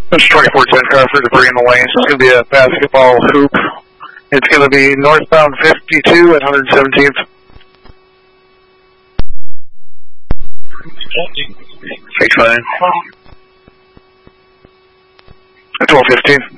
It's 2410 car for debris in the lane, so it's going to be a basketball hoop. It's going to be northbound 52 at 117th. 6-9. 1215.